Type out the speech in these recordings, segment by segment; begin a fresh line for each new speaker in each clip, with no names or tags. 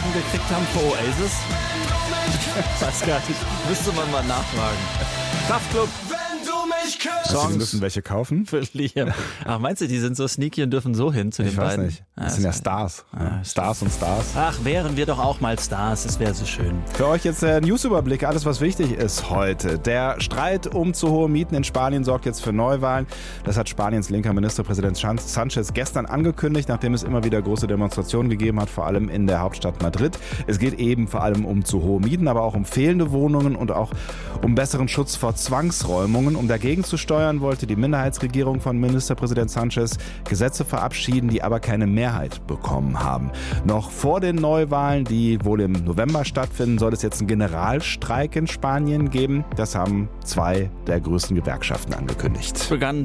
Nominationen gekriegt haben für Oasis? Ich weiß gar nicht. Müsste man mal nachfragen. Kraftklub.
Sie müssen welche kaufen?
Für Liam. Ach, meinst du, die sind so sneaky und dürfen so hin zu den beiden?
Ich weiß nicht. Das sind ja Stars. Stars und Stars.
Ach, wären wir doch auch mal Stars. Das wäre so schön.
Für euch jetzt der Newsüberblick. Alles, was wichtig ist heute. Der Streit um zu hohe Mieten in Spanien sorgt jetzt für Neuwahlen. Das hat Spaniens linker Ministerpräsident Sanchez gestern angekündigt, nachdem es immer wieder große Demonstrationen gegeben hat, vor allem in der Hauptstadt Madrid. Es geht eben vor allem um zu hohe Mieten, aber auch um fehlende Wohnungen und auch um besseren Schutz vor Zwangsräumungen. Um dagegen zu steuern, wollte die Minderheitsregierung von Ministerpräsident Sanchez Gesetze verabschieden, die aber keine Mehrheit bekommen haben. Noch vor den Neuwahlen, die wohl im November stattfinden, soll es jetzt einen Generalstreik in Spanien geben. Das haben 2 der größten Gewerkschaften angekündigt.
Es begann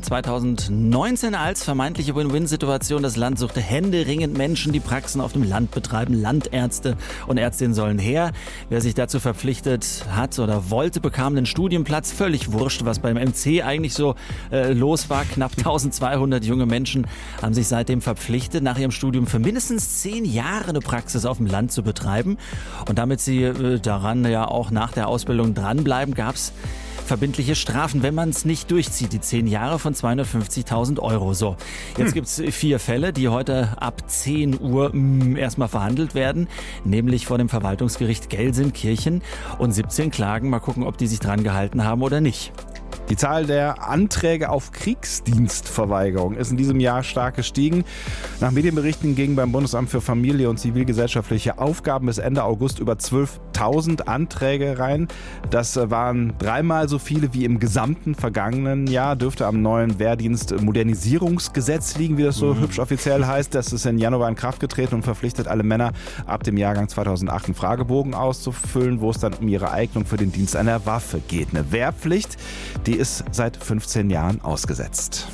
2019 als vermeintliche Win-Win-Situation. Das Land suchte händeringend Menschen, die Praxen auf dem Land betreiben. Landärzte und Ärztinnen sollen her. Wer sich dazu verpflichtet hat oder wollte, bekam einen Studienplatz. Völlig wurscht, was beim MC eigentlich so los war. Knapp 1200 junge Menschen haben sich seitdem verpflichtet, nach ihrem Studium für mindestens 10 Jahre eine Praxis auf dem Land zu betreiben. Und damit sie daran ja auch nach der Ausbildung dranbleiben, gab es verbindliche Strafen, wenn man es nicht durchzieht. Die 10 Jahre von 250.000 €. So, jetzt gibt es 4 Fälle, die heute ab 10 Uhr erstmal verhandelt werden, nämlich vor dem Verwaltungsgericht Gelsenkirchen, und 17 Klagen. Mal gucken, ob die sich dran gehalten haben oder nicht.
Die Zahl der Anträge auf Kriegsdienstverweigerung ist in diesem Jahr stark gestiegen. Nach Medienberichten gingen beim Bundesamt für Familie und zivilgesellschaftliche Aufgaben bis Ende August über 12.000 Anträge rein. Das waren 3-mal so viele wie im gesamten vergangenen Jahr. Dürfte am neuen Wehrdienst-Modernisierungsgesetz liegen, wie das so hübsch offiziell heißt. Das ist im Januar in Kraft getreten und verpflichtet alle Männer ab dem Jahrgang 2008 einen Fragebogen auszufüllen, wo es dann um ihre Eignung für den Dienst einer Waffe geht. Eine Wehrpflicht, die ist seit 15 Jahren ausgesetzt.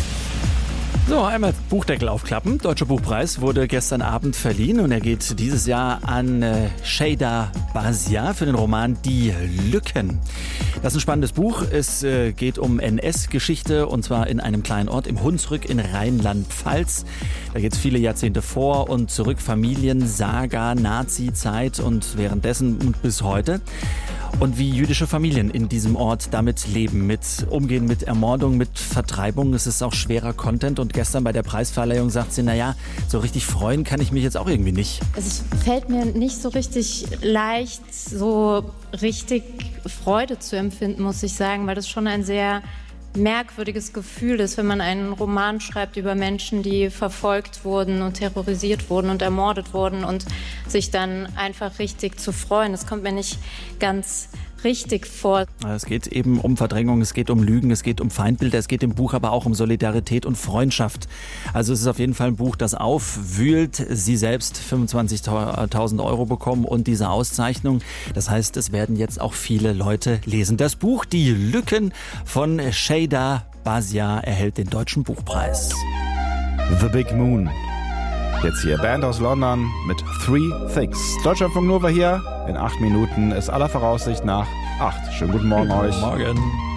So, einmal Buchdeckel aufklappen. Deutscher Buchpreis wurde gestern Abend verliehen und er geht dieses Jahr an Sheida Bazia für den Roman Die Lücken. Das ist ein spannendes Buch. Es geht um NS-Geschichte und zwar in einem kleinen Ort im Hunsrück in Rheinland-Pfalz. Da geht es viele Jahrzehnte vor und zurück, Familien, Saga, Nazi-Zeit und währenddessen und bis heute. Und wie jüdische Familien in diesem Ort damit leben, mit umgehen mit Ermordung, mit Vertreibung. Es ist auch schwerer Content und gestern bei der Preisverleihung sagt sie, naja, so richtig freuen kann ich mich jetzt auch irgendwie nicht.
Es fällt mir nicht so richtig leicht, so richtig Freude zu empfinden, muss ich sagen, weil das schon ein sehr merkwürdiges Gefühl ist, wenn man einen Roman schreibt über Menschen, die verfolgt wurden und terrorisiert wurden und ermordet wurden und sich dann einfach richtig zu freuen. Das kommt mir nicht ganz richtig vor.
Es geht eben um Verdrängung, es geht um Lügen, es geht um Feindbilder, es geht im Buch aber auch um Solidarität und Freundschaft. Also es ist auf jeden Fall ein Buch, das aufwühlt. Sie selbst 25.000 € bekommen und diese Auszeichnung. Das heißt, es werden jetzt auch viele Leute lesen. Das Buch Die Lücken von Sheida Bazia erhält den Deutschen Buchpreis.
The Big Moon. Jetzt hier Band aus London mit 3 Things. Deutschlandfunk Nova hier. In 8 Minuten ist aller Voraussicht nach 8. Schönen guten Morgen euch.
Morgen.